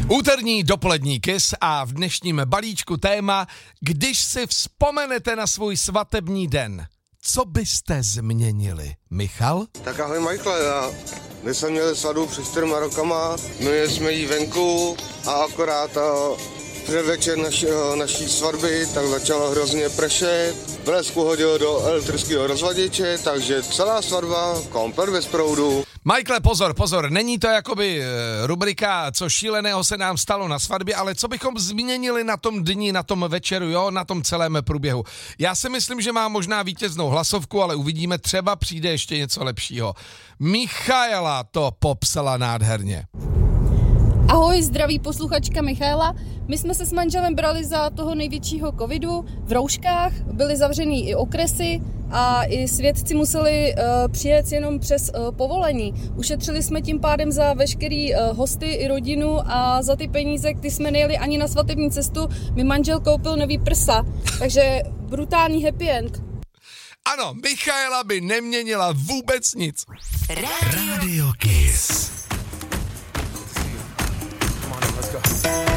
Úterní dopolední Kiss a v dnešním balíčku téma, když si vzpomenete na svůj svatební den, co byste změnili? Michal? Tak ahoj Michael, my jsme měli svatbu před 4 rokama, měli jsme jí venku a akorát předvečer naší svatby, tak začalo hrozně pršet, blesku hodil do elektrického rozvaděče, takže celá svatba komplet bez proudu. Michael, pozor, není to jakoby rubrika, co šíleného se nám stalo na svatbě, ale co bychom změnili na tom dni, na tom večeru, jo, na tom celém průběhu. Já si myslím, že má možná vítěznou hlasovku, ale uvidíme, třeba přijde ještě něco lepšího. Michaela to popsala nádherně. Ahoj, zdraví posluchačka Michaela. My jsme se s manželem brali za toho největšího covidu v rouškách, byly zavřený i okresy a i svědci museli přijet jenom přes povolení. Ušetřili jsme tím pádem za veškerý hosty i rodinu a za ty peníze, ty jsme nejeli ani na svatební cestu, mi manžel koupil nový prsa, takže brutální happy end. Ano, Michaela by neměnila vůbec nic. Radio Kiss.